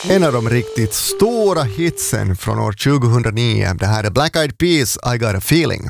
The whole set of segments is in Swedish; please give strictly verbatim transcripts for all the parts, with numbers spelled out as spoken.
En av de riktigt stora hitsen från år tjugohundranio. Det här är Black Eyed Peas, I Got a Feeling.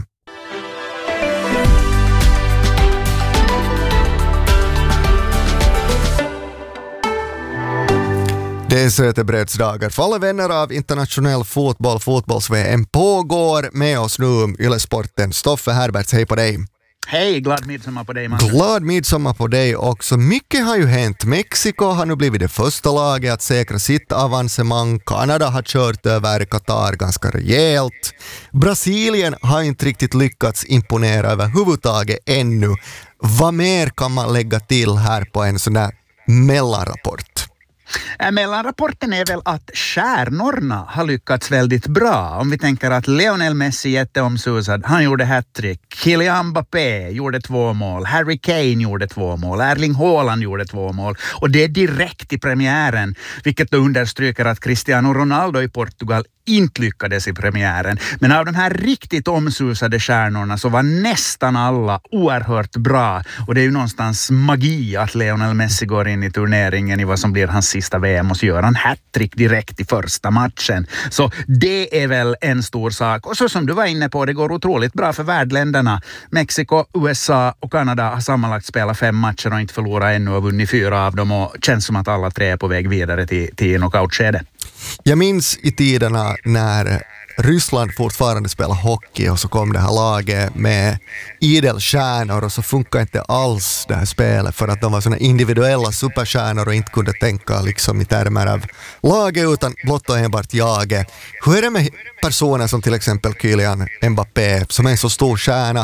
Det är sötebrödsdagar för alla vänner av internationell fotboll. Fotbolls-V M pågår. Med oss nu Yle-sporten. Stoffe Herberts, hej på dig. Hej, glad midsommar på dig, Magnus. Glad midsommar på dig också. Mycket har ju hänt. Mexiko har nu blivit det första laget att säkra sitt avancemang. Kanada har kört över Qatar ganska rejält. Brasilien har inte riktigt lyckats imponera överhuvudtaget ännu. Vad mer kan man lägga till här på en sån där mellanrapport? Mellanrapporten är väl att stjärnorna har lyckats väldigt bra. Om vi tänker att Lionel Messi är jätteomsusad, han gjorde hattrick. Kylian Mbappé gjorde två mål. Harry Kane gjorde två mål. Erling Haaland gjorde två mål. Och det är direkt i premiären, vilket då understryker att Cristiano Ronaldo i Portugal inte lyckades i premiären. Men av de här riktigt omsusade stjärnorna så var nästan alla oerhört bra. Och det är ju någonstans magi att Lionel Messi går in i turneringen i vad som blir hans sista V M och så gör han hattrick direkt i första matchen. Så det är väl en stor sak. Och så som du var inne på, det går otroligt bra för värdländerna. Mexiko, U S A och Kanada har sammanlagt spelat fem matcher och inte förlorat ännu och vunnit fyra av dem och känns som att alla tre är på väg vidare till, till knockout-skede. Jag minns i tiderna när Ryssland fortfarande spelar hockey och så kom det här laget med idelstjärnor och så funkar inte alls det här spelet för att de var såna individuella superstjärnor och inte kunde tänka liksom i termer av laget utan blott och enbart jaget. Hur är det med personer som till exempel Kylian Mbappé som är en så stor stjärna?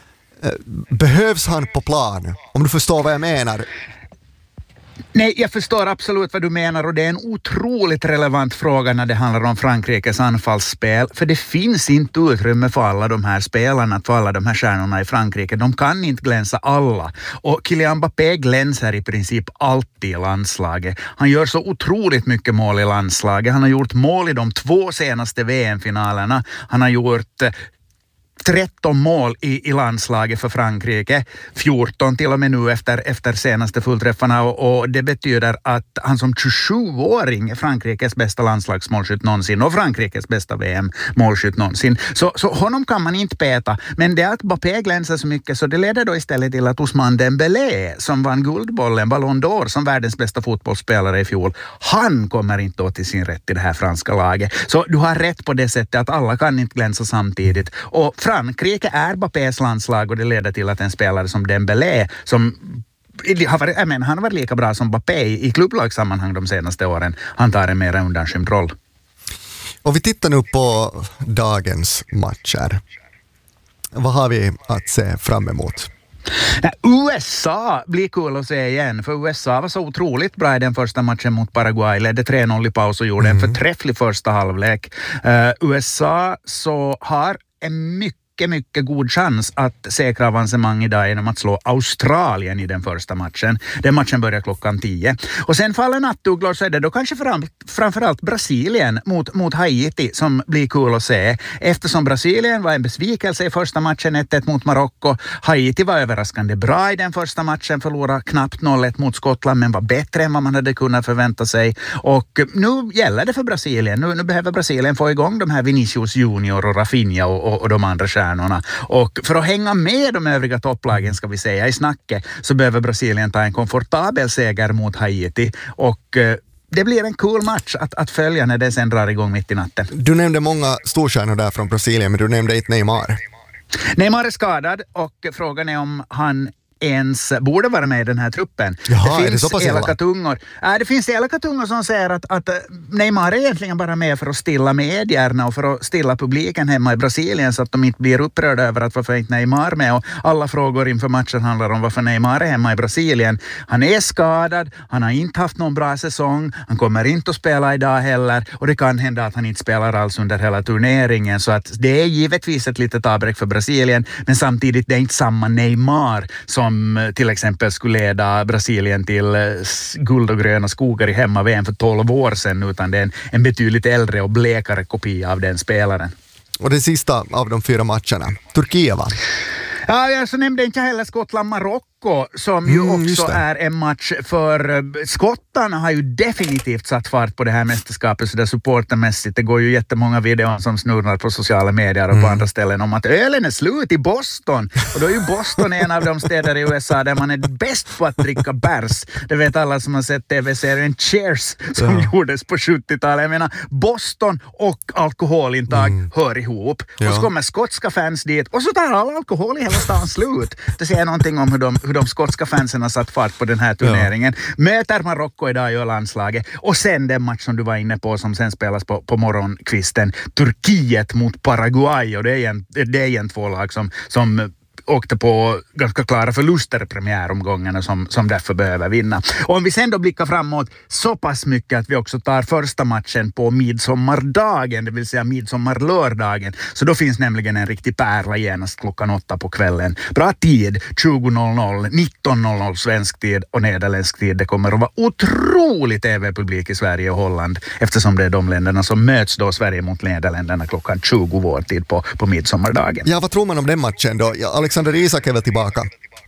Behövs han på plan? Om du förstår vad jag menar. Nej, jag förstår absolut vad du menar och det är en otroligt relevant fråga när det handlar om Frankrikes anfallsspel. För det finns inte utrymme för alla de här spelarna, för alla de här stjärnorna i Frankrike. De kan inte glänsa alla. Och Kylian Mbappé glänser i princip alltid i landslaget. Han gör så otroligt mycket mål i landslaget. Han har gjort mål i de två senaste V M-finalerna. Han har gjort tretton mål i, i landslaget för Frankrike, fjorton till och med nu efter, efter senaste fullträffarna och, och det betyder att han som tjugosjuåring är Frankrikes bästa landslagsmålskytt någonsin och Frankrikes bästa V M-målskytt någonsin. Så, så honom kan man inte peta, men det att Mbappé glänser så mycket så det leder då istället till att Ousmane Dembélé som vann guldbollen, Ballon d'Or som världens bästa fotbollsspelare i fjol, han kommer inte då till sin rätt i det här franska laget. Så du har rätt på det sättet att alla kan inte glänsa samtidigt och Frankrike är Mbappés landslag och det leder till att en spelare som Dembélé som har varit, jag menar, han har varit lika bra som Mbappé i klubblagssammanhang de senaste åren. Han tar en mer undanskymd roll. Och vi tittar nu på dagens matcher. Vad har vi att se fram emot? U S A blir kul att se igen för U S A var så otroligt bra i den första matchen mot Paraguay, ledde tre noll i paus och gjorde mm. en förträfflig första halvlek. Uh, U S A så har en mycket mycket god chans att säkra avancemang idag genom att slå Australien i den första matchen. Den matchen börjar klockan tio. Och sen faller nattugglor så är det då kanske fram, framförallt Brasilien mot, mot Haiti som blir kul att se. Eftersom Brasilien var en besvikelse i första matchen ett ett mot Marocko. Haiti var överraskande bra i den första matchen, förlorade knappt noll ett mot Skottland men var bättre än vad man hade kunnat förvänta sig. Och nu gäller det för Brasilien. Nu, nu behöver Brasilien få igång de här Vinicius Junior och Rafinha och, och, och de andra stjärnorna. Och för att hänga med de övriga topplagen ska vi säga i snacket så behöver Brasilien ta en komfortabel seger mot Haiti och eh, det blir en cool match att, att följa när det sen drar igång mitt i natten. Du nämnde många storstjärnor där från Brasilien men du nämnde inte Neymar. Neymar är skadad och frågan är om han ens borde vara med i den här truppen. Jaha, det är det så finns pass elaka tungor. Äh, det finns elaka tungor som säger att, att Neymar är egentligen bara med för att stilla medierna och för att stilla publiken hemma i Brasilien så att de inte blir upprörda över att varför inte Neymar med. Och alla frågor inför matchen handlar om varför Neymar är hemma i Brasilien. Han är skadad, han har inte haft någon bra säsong, han kommer inte att spela idag heller och det kan hända att han inte spelar alls under hela turneringen så att det är givetvis ett litet avbräck för Brasilien men samtidigt det är inte samma Neymar som till exempel skulle leda Brasilien till guld och gröna skogar i hemma-V M för tolv år sedan utan det är en, en betydligt äldre och blekare kopia av den spelaren. Och det sista av de fyra matcherna, Turkiet va? Ja, jag så nämnde inte heller Skottland-Marocko som ju mm, också är en match för Skott skottarna har ju definitivt satt fart på det här mästerskapet så där supportermässigt. Det går ju jättemånga videor som snurrar på sociala medier och på mm. andra ställen om att ölen är slut i Boston. Och då är ju Boston en av de städer i U S A där man är bäst på att dricka bärs. Det vet alla som har sett tv-serien Cheers som ja. gjordes på sjuttiotalet. Jag menar, Boston och alkoholintag mm. hör ihop. Ja. Och så kommer skotska fans dit och så tar all alkohol i hela stan slut. Det säger någonting om hur de, hur de skotska fansen har satt fart på den här turneringen. Ja. Möter Marocko idag i landslaget. Och sen den match som du var inne på som sen spelas på, på morgonkvisten. Turkiet mot Paraguay. Och det är en, det är en två lag som, som åkte på ganska klara förluster i premiäromgångarna som, som därför behöver vinna. Och om vi sen då blickar framåt så pass mycket att vi också tar första matchen på midsommardagen, det vill säga midsommarlördagen. Så då finns nämligen en riktig pärla genast klockan åtta på kvällen. Bra tid, tjugo noll noll, nitton noll noll svensk tid och nederländsk tid. Det kommer att vara otroligt tv-publik i Sverige och Holland eftersom det är de länderna som möts då, Sverige mot Nederländerna klockan tjugo vår tid på, på midsommardagen. Ja, vad tror man om den matchen då? Ja, Alexander Isak är väl tillbaka?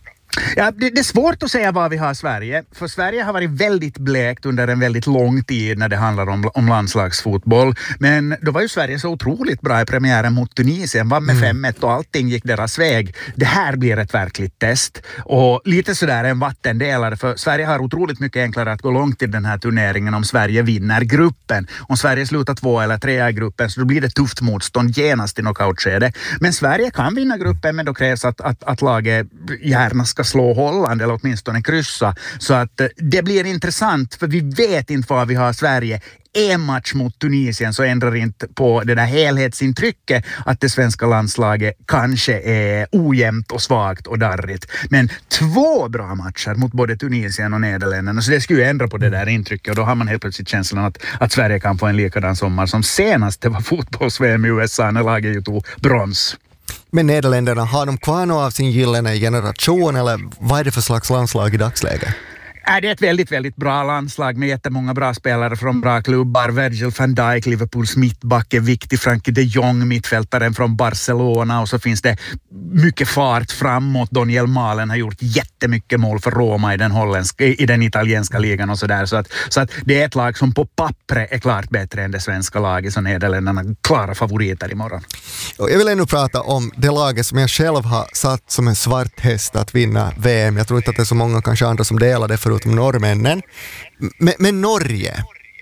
Ja, det, det är svårt att säga vad vi har i Sverige. För Sverige har varit väldigt blekt under en väldigt lång tid när det handlar om, om landslagsfotboll. Men då var ju Sverige så otroligt bra i premiären mot Tunisien. Var med fem ett och allting gick deras väg. Det här blir ett verkligt test. Och lite sådär en vattendelare. För Sverige har otroligt mycket enklare att gå långt i den här turneringen om Sverige vinner gruppen. Om Sverige slutar två eller tre i gruppen så då blir det tufft motstånd genast i knockoutskede. Men Sverige kan vinna gruppen men då krävs att, att, att laget gärna ska slå Holland eller åtminstone kryssa. Så att det blir intressant för vi vet inte vad vi har i Sverige. En match mot Tunisien så ändrar inte på det där helhetsintrycket att det svenska landslaget kanske är ojämnt och svagt och darrigt. Men två bra matcher mot både Tunisien och Nederländerna så det skulle ju ändra på det där intrycket och då har man helt plötsligt känslan att, att Sverige kan få en likadan sommar som senast det var fotbolls-V M i U S A när laget ju tog brons. Men Nederländerna, har de kvar något av sin gyllene generation eller vad är det för slags landslag i dagsläget? Är det ett väldigt, väldigt bra landslag med jättemånga bra spelare från bra klubbar. Virgil van Dijk, Liverpools mittback, är viktig. Frankie de Jong, mittfältaren från Barcelona. Och så finns det mycket fart framåt. Daniel Malen har gjort jättemycket mål för Roma i den, holländska, i den italienska ligan och sådär. Så att, så att det är ett lag som på pappret är klart bättre än det svenska laget. Så Nederländerna klara favoriter imorgon. Jag vill ännu prata om det laget som jag själv har satt som en svart häst att vinna V M. Jag tror inte att det är så många kanske andra som delar det för utom norrmännen. Men, men Norge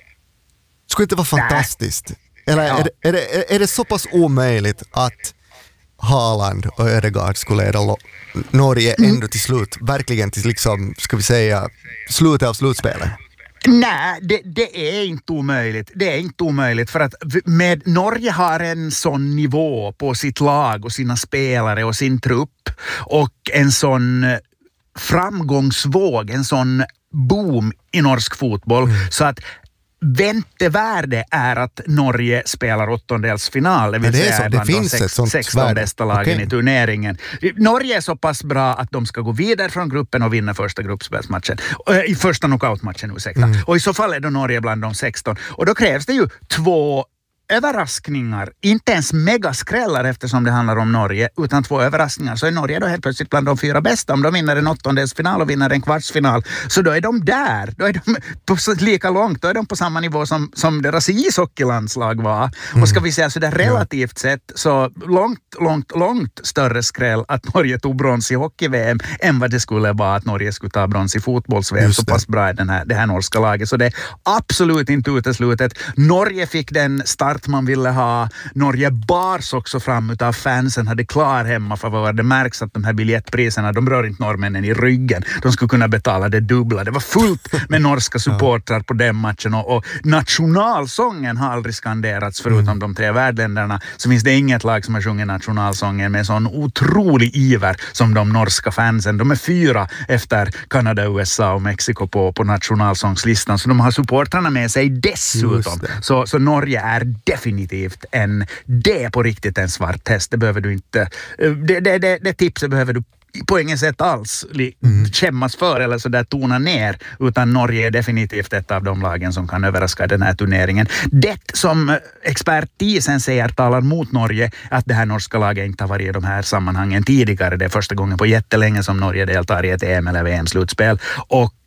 skulle inte vara fantastiskt? Eller är det, är, det, är det så pass omöjligt att Haaland och Ødegaard skulle leda Norge ändå till slut? Verkligen till liksom, ska vi säga, slutet av slutspelet? Nej, det, det är inte omöjligt. Det är inte omöjligt för att med Norge har en sån nivå på sitt lag och sina spelare och sin trupp och en sån framgångsvåg, en sån boom i norsk fotboll mm. så att väntevärde är att Norge spelar åttondelsfinal. Det vill det säga så, det finns sex, ett sånt sexton värde. Bästa lagen okay. i turneringen. Norge är så pass bra att de ska gå vidare från gruppen och vinna första gruppspelsmatchen. I första knockoutmatchen, ursäkta. Mm. Och i så fall är då Norge bland de sexton. Och då krävs det ju två överraskningar, inte ens megaskrällar eftersom det handlar om Norge, utan två överraskningar. Så är Norge då helt plötsligt bland de fyra bästa. Om de vinner en åttondelsfinal och vinner en kvartsfinal, så då är de där. Då är de på, lika långt, då är de på samma nivå som, som deras ishockeylandslag var. Mm. Och ska vi säga så där relativt ja. sett så långt, långt, långt större skräll att Norge tog brons i hockey-V M än vad det skulle vara att Norge skulle ta brons i fotbolls-V M. Så pass bra är den här, det här norska laget. Så det är absolut inte uteslutet. Norge fick den start man ville ha. Norge bars också fram utav fansen, hade klar hemma för det märks att de här biljettpriserna, de rör inte norrmännen i ryggen. De skulle kunna betala det dubbla. Det var fullt med norska supportrar på den matchen och, och nationalsången har aldrig skanderats förutom mm. de tre värdländerna. Så finns det inget lag som har sjungit nationalsången med sån otrolig iver som de norska fansen. De är fyra efter Kanada, U S A och Mexiko på, på nationalsångslistan. Så de har supportrarna med sig dessutom. Så, så Norge är definitivt en, det är på riktigt en svart häst. Det behöver du inte, det, det, det, det tipset behöver du på inget sätt alls mm. kämmas för eller så där tona ner, utan Norge är definitivt ett av de lagen som kan överraska den här turneringen. Det som expertisen säger talar mot Norge, att det här norska laget inte har varit i de här sammanhangen tidigare. Det är första gången på jättelänge som Norge deltar i ett E M eller V M-slutspel, och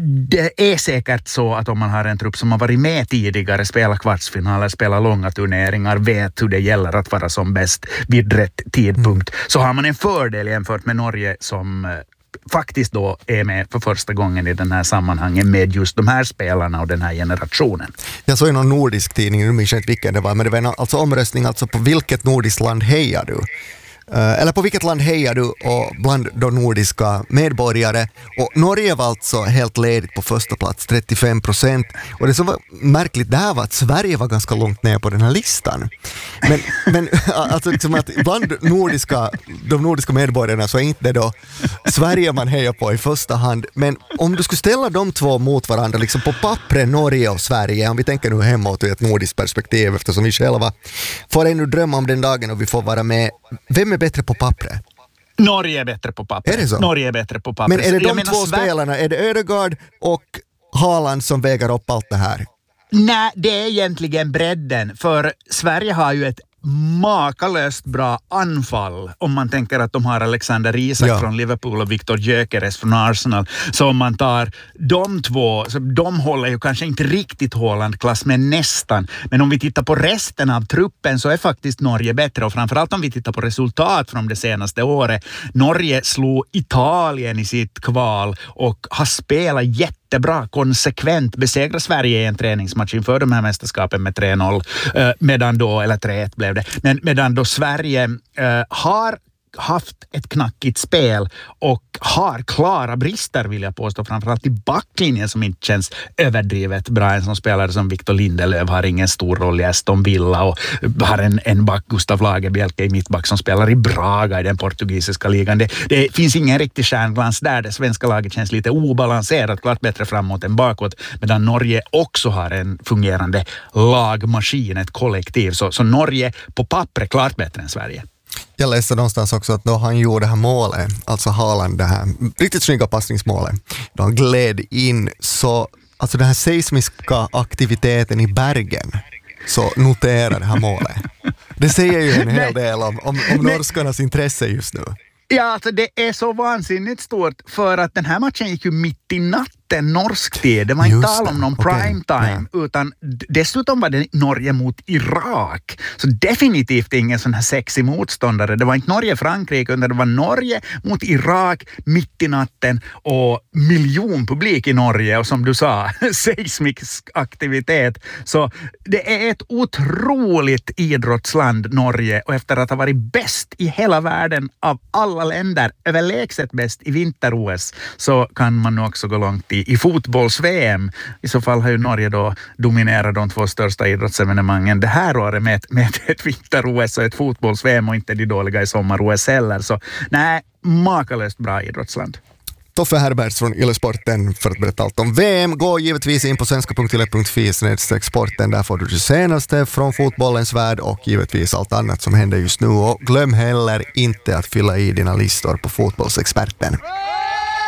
det är säkert så att om man har en trupp som har varit med tidigare, spelar kvartsfinaler, spelar långa turneringar, vet hur det gäller att vara som bäst vid rätt tidpunkt, mm. så har man en fördel jämfört med Norge som faktiskt då är med för första gången i den här sammanhangen med just de här spelarna och den här generationen. Jag såg i någon nordisk tidning, nu minns jag inte vilken det var, men det var en alltså omröstning alltså på vilket nordiskt land hejar du? Eller på vilket land hejar du och bland de nordiska medborgare, och Norge var alltså helt ledigt på första plats, trettiofem procent, och det som var märkligt där var att Sverige var ganska långt ner på den här listan, men, men alltså liksom att bland nordiska, de nordiska medborgarna så är inte det då Sverige man hejar på i första hand, men om du skulle ställa de två mot varandra liksom på pappret, Norge och Sverige, om vi tänker nu hemåt ur ett nordiskt perspektiv eftersom vi själva får ännu drömma om den dagen och vi får vara med, vem är bättre på pappret? Norge är bättre på pappret. Är det så? Norge är bättre på pappret. Men är det de jag två Sver- spelarna, är det Ödegaard och Haaland som väger upp allt det här? Nej, det är egentligen bredden, för Sverige har ju ett makalöst bra anfall om man tänker att de har Alexander Isak ja. från Liverpool och Victor Gyökeres från Arsenal, så om man tar de två, så de håller ju kanske inte riktigt Haaland-klass men nästan, men om vi tittar på resten av truppen så är faktiskt Norge bättre, och framförallt om vi tittar på resultat från det senaste året. Norge slog Italien i sitt kval och har spelat jätte bra, konsekvent besegra Sverige i en träningsmatch inför de här mästerskapen med tre noll, eh, medan då, eller tre ett blev det, men medan då Sverige eh, har haft ett knackigt spel och har klara brister, vill jag påstå, framförallt i backlinjen som inte känns överdrivet bra. En som spelare som Victor Lindelöf har ingen stor roll i Aston Villa och har en, en back, Gustav Lagerbielke i mittback, som spelar i Braga i den portugisiska ligan. Det, det finns ingen riktig stjärnglans där. Det svenska laget känns lite obalanserat, klart bättre framåt än bakåt, medan Norge också har en fungerande lagmaskin, ett kollektiv. Så, så Norge på pappret klart bättre än Sverige. Jag läste någonstans också att då han gjorde det här målet, alltså Haaland, det här riktigt snygga passningsmålet, då han gled in, så alltså den här seismiska aktiviteten i bergen så noterar det här målet. Det säger ju en hel del om, om, om norskarnas intresse just nu. Ja, alltså det är så vansinnigt stort, för att den här matchen gick ju mitt i natten norsk tid. Det var inte tal om någon okay. prime time, ja. Utan dessutom var det Norge mot Irak. Så definitivt ingen sån här sexig motståndare. Det var inte Norge-Frankrike, utan det var Norge mot Irak mitt i natten och miljonpublik i Norge, och som du sa, seismisk aktivitet. Så det är ett otroligt idrottsland, Norge, och efter att ha varit bäst i hela världen av alla länder, överlägset bäst i vinter-O S, så kan man också gå långt i, i fotbolls-V M. I så fall har ju Norge då dominerat de två största idrottsevenemangen det här året med, med ett vinter-O S och ett fotbolls-V M, och inte de dåliga i sommar-O S heller. Så nej, makalöst bra idrottsland. Toffe Herberts från Yle-sporten för att berätta allt om V M. Gå givetvis in på svenska punkt yle punkt fi snedstreck sporten. Där får du det senaste från fotbollens värld och givetvis allt annat som händer just nu. Och glöm heller inte att fylla i dina listor på Fotbollsexperten.